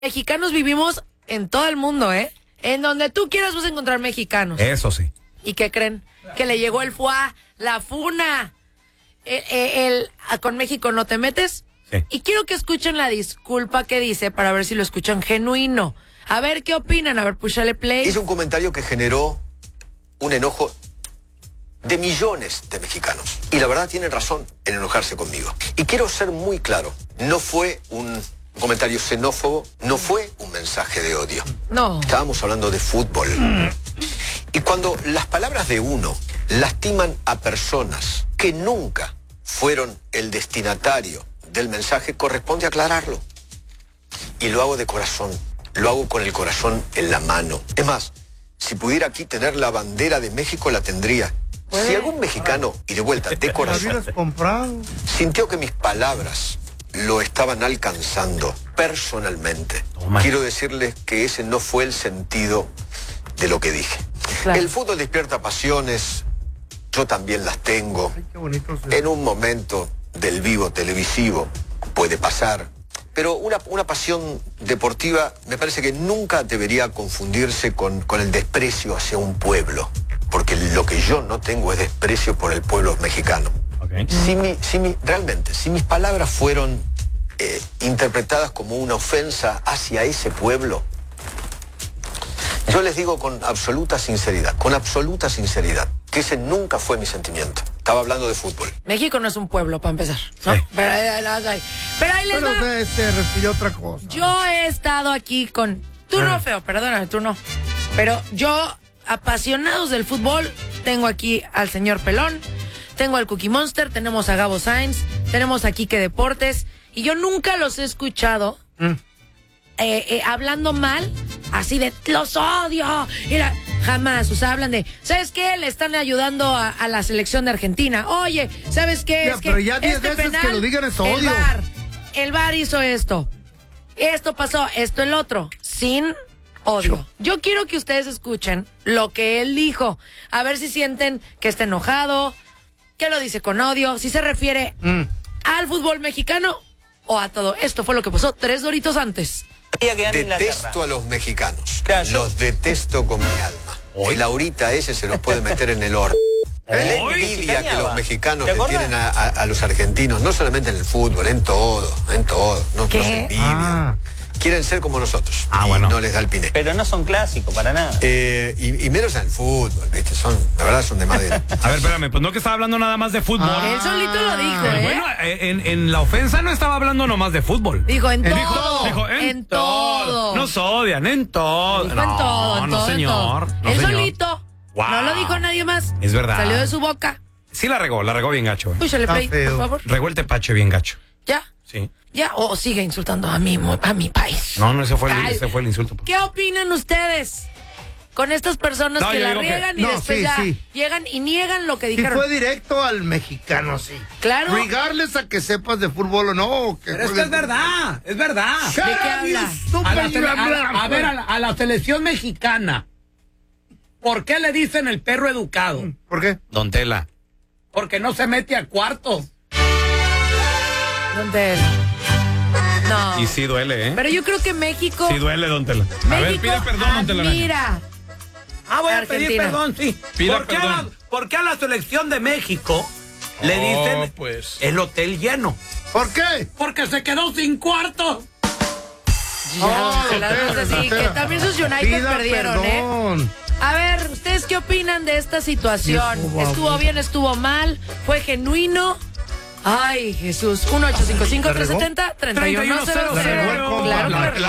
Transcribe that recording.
Mexicanos vivimos en todo el mundo, ¿eh? En donde tú quieras vas a encontrar mexicanos. Eso sí. ¿Y qué creen? Que le llegó el FUA, la FUNA. Con México no te metes. Sí. Y quiero que escuchen la disculpa que dice para ver si lo escuchan genuino. A ver qué opinan, a ver, púchale play. Es un comentario que generó un enojo de millones de mexicanos. Y la verdad tienen razón en enojarse conmigo. Y quiero ser muy claro, no fue un comentario xenófobo, no fue un mensaje de odio. No. Estábamos hablando de fútbol. Y cuando las palabras de uno lastiman a personas que nunca fueron el destinatario del mensaje, corresponde aclararlo. Y lo hago de corazón, lo hago con el corazón en la mano. Es más, si pudiera aquí tener la bandera de México, la tendría. Si algún mexicano, y de vuelta, de corazón, sintió que mis palabras lo estaban alcanzando personalmente, quiero decirles que ese no fue el sentido de lo que dije. Claro. El fútbol despierta pasiones, yo también las tengo. Ay, qué bonito, sí. En un momento del vivo televisivo puede pasar, pero una pasión deportiva me parece que nunca debería confundirse con el desprecio hacia un pueblo, porque lo que yo no tengo es desprecio por el pueblo mexicano. Okay. Realmente, si mis palabras fueron interpretadas como una ofensa hacia ese pueblo, yo les digo con absoluta sinceridad, que ese nunca fue mi sentimiento. Estaba hablando de fútbol. México no es un pueblo, para empezar, ¿no? Sí. Pero ahí les va. Pero se refirió a otra cosa. Yo he estado aquí con... Tú no, Feo, perdóname, tú no. Pero yo, apasionados del fútbol, tengo aquí al señor Pelón, tengo al Cookie Monster, tenemos a Gabo Sainz, tenemos a Quique Deportes, y yo nunca los he escuchado hablando mal, así de, los odio. Jamás, o sea, hablan de, ¿sabes qué? Le están ayudando a la selección de Argentina. Oye, ¿sabes qué? Ya, Es que pero ya 10 este veces penal, que lo digan es odio. El VAR hizo esto. Esto pasó, esto el otro. Sin odio. Yo quiero que ustedes escuchen lo que él dijo. A ver si sienten que está enojado, que lo dice con odio, si se refiere al fútbol mexicano o a todo. Esto fue lo que pasó 3 doritos antes. Detesto a los mexicanos. Claro, los detesto con mi alma. El ahorita ese se los puede meter en el horno. La envidia que los mexicanos le tienen a los argentinos, no solamente en el fútbol, en todo. No, ¿Qué? nos envidian. Quieren ser como nosotros. Ah, y bueno. no les da el piné. Pero no son clásicos para nada. Y menos en el fútbol, ¿viste? La verdad son de madera. A ver, espérame, pues no que estaba hablando nada más de fútbol. Él solito lo dijo, Pero ¿eh? bueno, en la ofensa no estaba hablando nomás de fútbol. Dijo en todo. Dijo en todo. Nos odian, en todo. Dijo en todo, en todo, señor. en todo. No, Él señor. solito. Wow. No lo dijo nadie más. Es verdad. Salió de su boca. Sí la regó bien gacho. Púchale play, por feo. favor. Regó el tepache bien gacho. Ya. Sí. Ya. O sigue insultando a mi país. No, ese fue Ay, el insulto. ¿Qué opinan ustedes con estas personas No, que yo la digo que- riegan y no, después sí, ya sí. llegan y niegan lo que Y dijeron? fue directo al mexicano, sí. Claro. Regardless a que sepas de fútbol o no. Que Pero es que es verdad, es verdad. ¿De qué habla? A la selección mexicana, ¿por qué le dicen el perro educado? ¿Por qué? Don Tela. Porque no se mete a cuartos. ¿Dónde es? No. Y sí duele, ¿eh? Pero yo creo que México... Sí duele, Don Tela. A ver, México pide perdón, Don Tela. admira. Voy a Argentina. pedir perdón, sí. Pida ¿Por qué, perdón. ¿Por qué a la selección de México le dicen pues. el hotel lleno? ¿Por qué? Porque se quedó sin cuartos. Ya, la verdad es así, que también sus United Pida perdieron, perdón. A ver, ¿ustedes qué opinan de esta situación? ¿Estuvo bien, estuvo mal? ¿Fue genuino? Ay, Jesús. 1-855-370-3100. La regó el compa. Claro que la La